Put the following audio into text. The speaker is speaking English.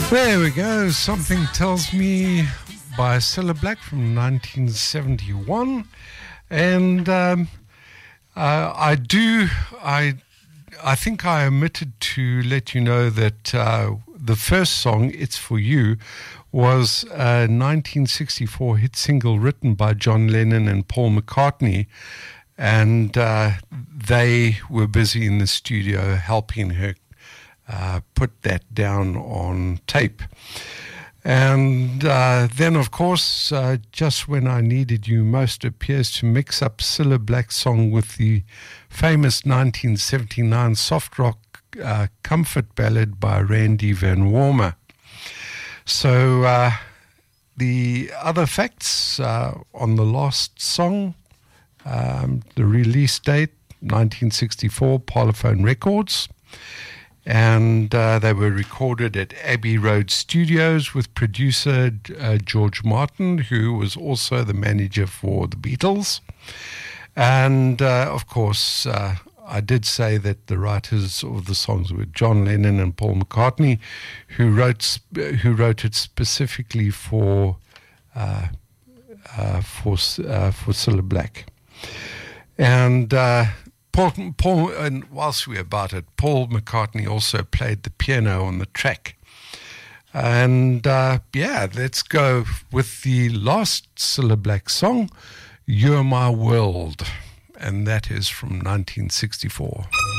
There we go. Something Tells Me by Cilla Black from 1971. And I think I omitted to let you know that the first song, It's For You, was a 1964 hit single written by John Lennon and Paul McCartney. And they were busy in the studio helping her put that down on tape. And then, of course, Just When I Needed You Most appears to mix up Cilla Black's song with the famous 1979 soft rock comfort ballad by Randy Van Warmer. So the other facts on the last song, the release date, 1964, Parlophone Records. And they were recorded at Abbey Road Studios with producer George Martin, who was also the manager for the Beatles. And, of course, I did say that the writers of the songs were John Lennon and Paul McCartney, who wrote it specifically for Cilla Black. And Paul, and whilst we're about it, Paul McCartney also played the piano on the track. And let's go with the last Cilla Black song, You're My World, and that is from 1964.